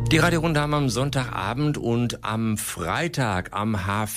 Die Radiorunde haben wir am Sonntagabend und am Freitag, am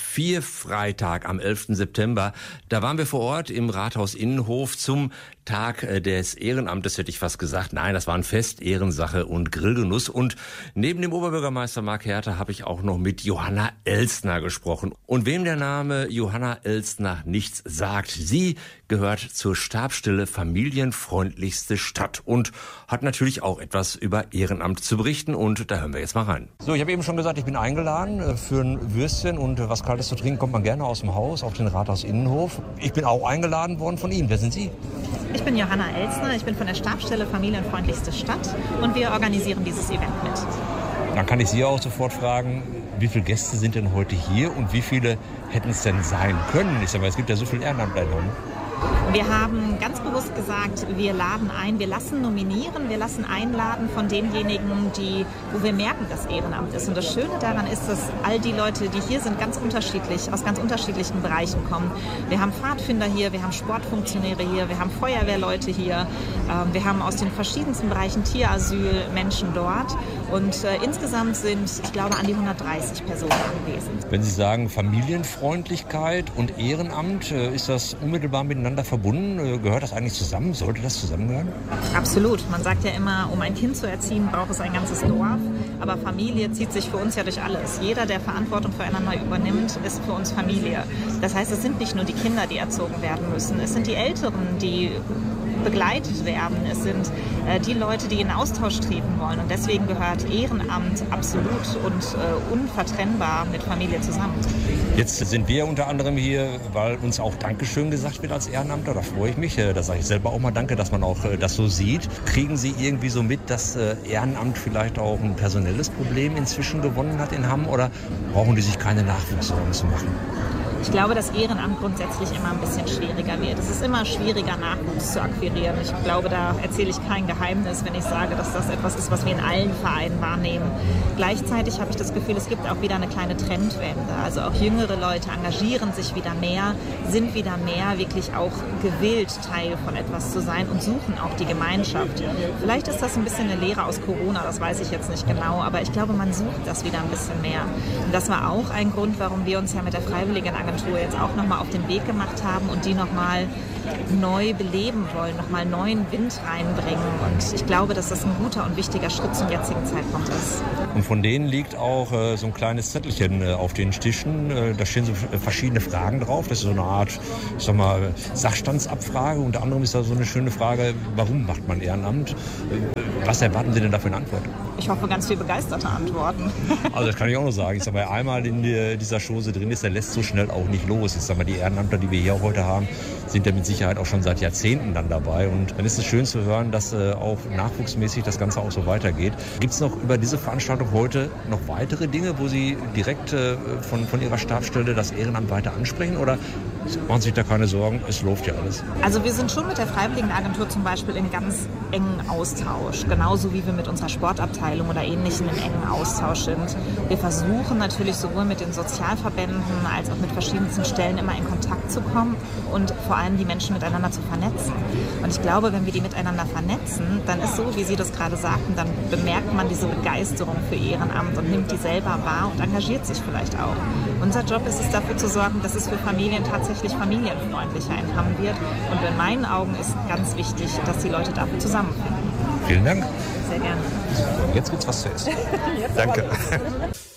H4-Freitag, am 11. September, da waren wir vor Ort im Rathaus Innenhof zum Tag des Ehrenamtes, hätte ich fast gesagt. Nein, das war ein Fest, Ehrensache und Grillgenuss. Und neben dem Oberbürgermeister Marc Herter habe ich auch noch mit Johanna Elstner gesprochen. Und wem der Name Johanna Elstner nichts sagt, sie gehört zur Stabsstelle Familienfreundlichste Stadt und hat natürlich auch etwas über Ehrenamt zu berichten. Und da hören wir jetzt mal rein. So, ich habe eben schon gesagt, ich bin eingeladen für ein Würstchen und was Kaltes zu trinken kommt man gerne aus dem Haus auf den Rathaus Innenhof. Ich bin auch eingeladen worden von Ihnen. Wer sind Sie? Ich bin Johanna Elstner, ich bin von der Stabsstelle Familienfreundlichste Stadt und wir organisieren dieses Event mit. Dann kann ich Sie auch sofort fragen, wie viele Gäste sind denn heute hier und wie viele hätten es denn sein können? Ich sag mal, es gibt ja so viel Ehrenamtler. Wir haben ganz bewusst gesagt, wir laden ein, wir lassen nominieren, wir lassen einladen von denjenigen, wo wir merken, dass Ehrenamt ist. Und das Schöne daran ist, dass all die Leute, die hier sind, ganz unterschiedlich, aus ganz unterschiedlichen Bereichen kommen. Wir haben Pfadfinder hier, wir haben Sportfunktionäre hier, wir haben Feuerwehrleute hier, wir haben aus den verschiedensten Bereichen Tierasyl Menschen dort. Und insgesamt sind, ich glaube, an die 130 Personen anwesend. Wenn Sie sagen Familienfreundlichkeit und Ehrenamt, ist das unmittelbar miteinander verbunden? Gehört das eigentlich zusammen? Sollte das zusammengehören? Absolut. Man sagt ja immer, um ein Kind zu erziehen, braucht es ein ganzes Dorf. Aber Familie zieht sich für uns ja durch alles. Jeder, der Verantwortung füreinander übernimmt, ist für uns Familie. Das heißt, es sind nicht nur die Kinder, die erzogen werden müssen. Es sind die Älteren, die begleitet werden. Es sind die Leute, die in Austausch treten wollen. Und deswegen gehört Ehrenamt absolut und unvertrennbar mit Familie zusammen. Jetzt sind wir unter anderem hier, weil uns auch Dankeschön gesagt wird als Ehrenamtler. Da freue ich mich. Da sage ich selber auch mal Danke, dass man auch das so sieht. Kriegen Sie irgendwie so mit, dass Ehrenamt vielleicht auch ein personelles Problem inzwischen gewonnen hat in Hamm? Oder brauchen die sich keine Nachwuchssorgen zu machen? Ich glaube, dass Ehrenamt grundsätzlich immer ein bisschen schwieriger wird. Es ist immer schwieriger, Nachwuchs zu akquirieren. Ich glaube, da erzähle ich kein Geheimnis, wenn ich sage, dass das etwas ist, was wir in allen Vereinen wahrnehmen. Gleichzeitig habe ich das Gefühl, es gibt auch wieder eine kleine Trendwende. Also auch jüngere Leute engagieren sich wieder mehr, sind wieder mehr wirklich auch gewillt, Teil von etwas zu sein und suchen auch die Gemeinschaft. Vielleicht ist das ein bisschen eine Lehre aus Corona, das weiß ich jetzt nicht genau, aber ich glaube, man sucht das wieder ein bisschen mehr. Und das war auch ein Grund, warum wir uns ja mit der Freiwilligenagentur jetzt auch nochmal auf den Weg gemacht haben und die nochmal neu beleben wollen, nochmal neuen Wind reinbringen. Und ich glaube, dass das ein guter und wichtiger Schritt zum jetzigen Zeitpunkt ist. Und von denen liegt auch so ein kleines Zettelchen auf den Tischen. Da stehen so verschiedene Fragen drauf. Das ist so eine Art, ich sag mal, Sachstandsabfrage. Unter anderem ist da so eine schöne Frage, warum macht man Ehrenamt? Was erwarten Sie denn da für eine Antwort? Ich hoffe, ganz viel begeisterte Antworten. Also das kann ich auch noch sagen. Ich sag mal, einmal in dieser Chose drin ist, der lässt so schnell auch nicht los. Ich sag mal, die Ehrenamtler, die wir hier auch heute haben, sind ja mit Sicherheit auch schon seit Jahrzehnten dann dabei. Und dann ist es schön zu hören, dass auch nachwuchsmäßig das Ganze auch so weitergeht. Gibt es noch über diese Veranstaltung heute noch weitere Dinge, wo Sie direkt von Ihrer Stabsstelle das Ehrenamt weiter ansprechen? Oder machen Sie sich da keine Sorgen, es läuft ja alles? Also wir sind schon mit der Freiwilligenagentur zum Beispiel in ganz engen Austausch. Genauso wie wir mit unserer Sportabteilung oder Ähnlichem in engen Austausch sind. Wir versuchen natürlich sowohl mit den Sozialverbänden als auch mit verschiedensten Stellen immer in Kontakt zu kommen und vor allem die Menschen miteinander zu vernetzen. Und ich glaube, wenn wir die miteinander vernetzen, dann ist so, wie Sie das gerade sagten, dann bemerkt man diese Begeisterung für Ehrenamt und nimmt die selber wahr und engagiert sich vielleicht auch. Unser Job ist es, dafür zu sorgen, dass es für Familien tatsächlich familienfreundlicher in Hamm wird. Und in meinen Augen ist ganz wichtig, dass die Leute dafür zusammenfinden. Vielen Dank. Sehr gerne. Jetzt gibt's was zu essen. Danke.